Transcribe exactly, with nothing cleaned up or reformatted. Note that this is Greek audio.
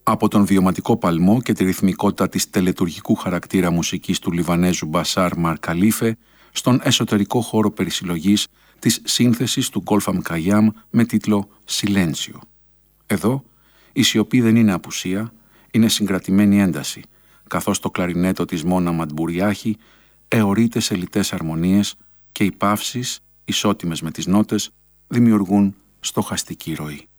Από τον βιωματικό παλμό και τη ρυθμικότητα της τελετουργικού χαρακτήρα μουσικής του Λιβανέζου Μπασάρ Μαρκαλίφε στον εσωτερικό χώρο περισυλλογής της σύνθεσης του Γκόλφαμ Καγιάμ με τίτλο «Σιλένσιο». Εδώ η σιωπή δεν είναι απουσία, είναι συγκρατημένη ένταση, καθώς το κλαρινέτο της Μόνα Μαντμπουριάχη αιωρείται σε λιτές αρμονίες και οι παύσεις, ισότιμες με τις νότες, δημιουργούν στοχαστική ροή.